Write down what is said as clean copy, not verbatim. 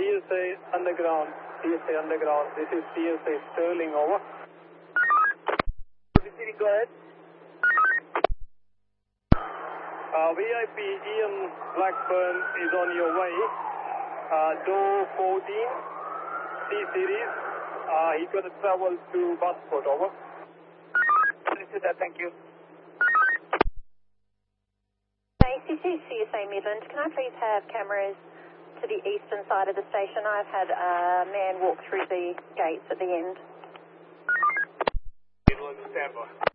CSA Underground. CSA Underground. This is CSA Sterling, over. Go ahead. VIP Ian Blackburn is on your way. Door 14, C-Series. He's going to travel to Busport, over. Understood that, thank you. ACC CSA Midland, can I please have cameras to the eastern side of the station? I've had a man walk through the gates at the end. Midland, standby.